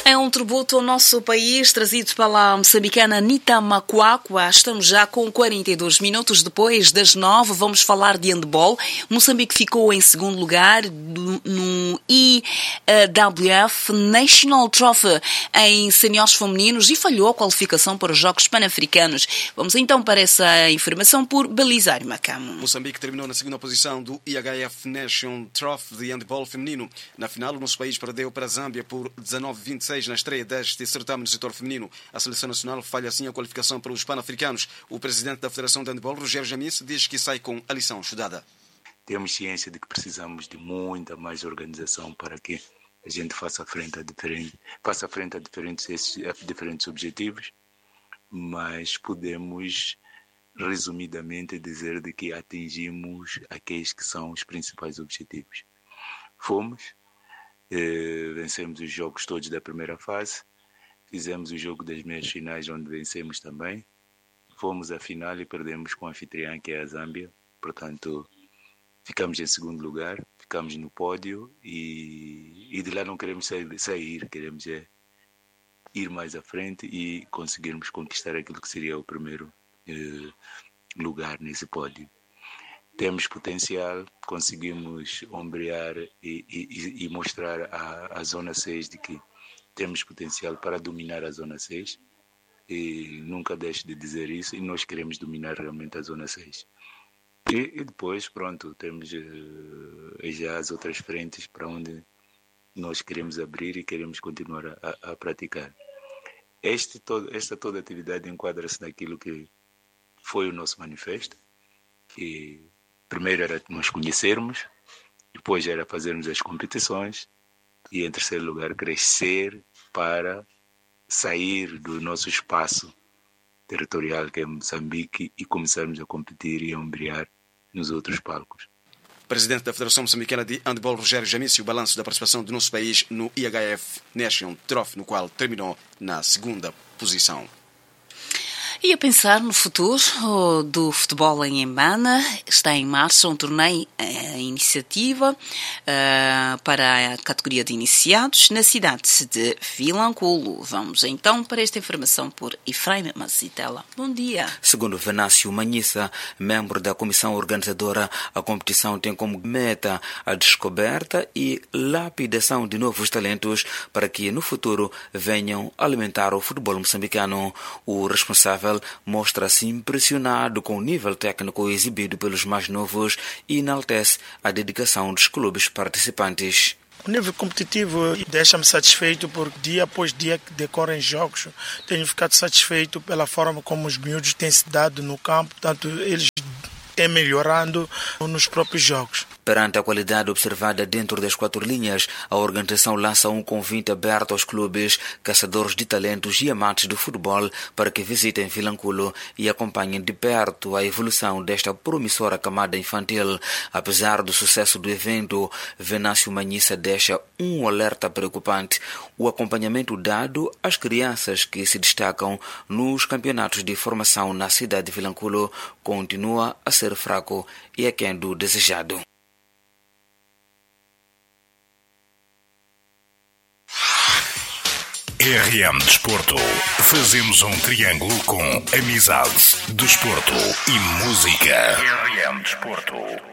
É um tributo ao nosso país, trazido pela moçambicana Nita Macuacua. Estamos já com 42 minutos depois das 9. Vamos falar de handball. Moçambique ficou em segundo lugar no IWF National Trophy em seniores femininos e falhou a qualificação para os Jogos Pan-Africanos. Vamos então para essa informação por Belisário Macamo. Moçambique terminou na segunda posição do IHF National Trophy de handball feminino. Na final, o nosso país perdeu para a Zâmbia por 19-26 na estreia deste certame no setor feminino. A seleção nacional falha assim a qualificação para os pan-africanos. O presidente da Federação de Handball, Rogério Jamice, diz que sai com a lição estudada. Temos ciência de que precisamos de muita mais organização para que a gente faça frente a diferentes objetivos, mas podemos resumidamente dizer de que atingimos aqueles que são os principais objetivos. Vencemos os jogos todos da primeira fase, fizemos o jogo das meias finais onde vencemos também, fomos à final e perdemos com a anfitriã que é a Zâmbia, portanto ficamos em segundo lugar, ficamos no pódio e de lá não queremos sair, queremos ir mais à frente e conseguirmos conquistar aquilo que seria o primeiro lugar nesse pódio. Temos potencial, conseguimos ombrear e mostrar à Zona 6 de que temos potencial para dominar a Zona 6 e nunca deixo de dizer isso e nós queremos dominar realmente a Zona 6. E depois, pronto, temos já as outras frentes para onde nós queremos abrir e queremos continuar a praticar. Esta toda atividade enquadra-se naquilo que foi o nosso manifesto, que primeiro era nos conhecermos, depois era fazermos as competições e, em terceiro lugar, crescer para sair do nosso espaço territorial, que é Moçambique, e começarmos a competir e a ombrear nos outros palcos. Presidente da Federação Moçambicana de Handball, Rogério Jamice, o balanço da participação do nosso país no IHF National Trophy, no qual terminou na segunda posição. E a pensar no futuro do futebol em Mbana, está em marcha um torneio iniciativa para a categoria de iniciados na cidade de Vilanculo. Vamos então para esta informação por Efraim Mazitela. Bom dia. Segundo Venâncio Manhissa, membro da comissão organizadora, a competição tem como meta a descoberta e lapidação de novos talentos para que no futuro venham alimentar o futebol moçambicano. O responsável mostra-se impressionado com o nível técnico exibido pelos mais novos e enaltece a dedicação dos clubes participantes. O nível competitivo deixa-me satisfeito porque dia após dia que decorrem jogos tenho ficado satisfeito pela forma como os miúdos têm se dado no campo, portanto eles têm melhorando nos próprios jogos. Perante a qualidade observada dentro das quatro linhas, a organização lança um convite aberto aos clubes, caçadores de talentos e amantes do futebol para que visitem Vilanculo e acompanhem de perto a evolução desta promissora camada infantil. Apesar do sucesso do evento, Venâncio Manhissa deixa um alerta preocupante. O acompanhamento dado às crianças que se destacam nos campeonatos de formação na cidade de Vilanculo continua a ser fraco e aquém do desejado. RM Desporto. Fazemos um triângulo com amizade, desporto e música. RM Desporto.